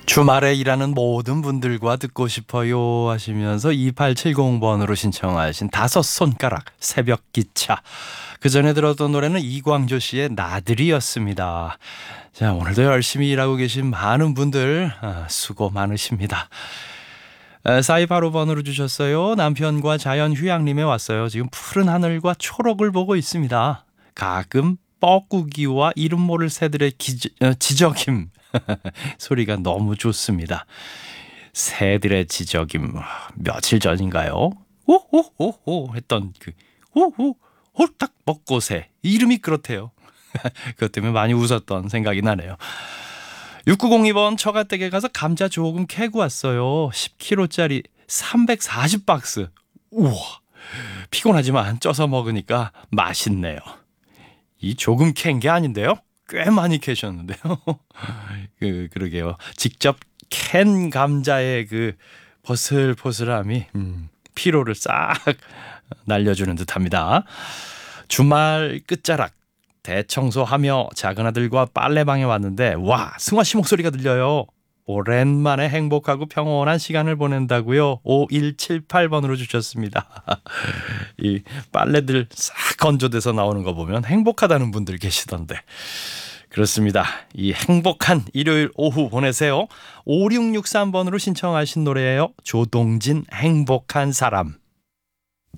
주말에 일하는 모든 분들과 듣고 싶어요 하시면서 2870번으로 신청하신 다섯 손가락 새벽 기차. 그 전에 들었던 노래는 이광조 씨의 나들이였습니다. 자, 오늘도 열심히 일하고 계신 많은 분들 수고 많으십니다. 4285번으로 주셨어요. 남편과 자연 휴양림에 왔어요. 지금 푸른 하늘과 초록을 보고 있습니다. 가끔 뻐꾸기와 이름 모를 새들의 지저김 소리가 너무 좋습니다. 새들의 지저김 며칠 전인가요? 오오오오 했던 그 오오 홀딱 먹고새 이름이 그렇대요. 그것 때문에 많이 웃었던 생각이 나네요. 6902번 처가댁에 가서 감자 조금 캐고 왔어요. 10kg짜리 340박스. 우와, 피곤하지만 쪄서 먹으니까 맛있네요. 이 조금 캔 게 아닌데요? 꽤 많이 캐셨는데요. 그러게요. 직접 캔 감자의 그 버슬버슬함이 피로를 싹 날려주는 듯합니다. 주말 끝자락 대청소하며 작은 아들과 빨래방에 왔는데 와, 승화 씨 목소리가 들려요. 오랜만에 행복하고 평온한 시간을 보낸다고요. 5178번으로 주셨습니다. 이 빨래들 싹 건조돼서 나오는 거 보면 행복하다는 분들 계시던데. 그렇습니다. 이 행복한 일요일 오후 보내세요. 5663번으로 신청하신 노래예요. 조동진 행복한 사람.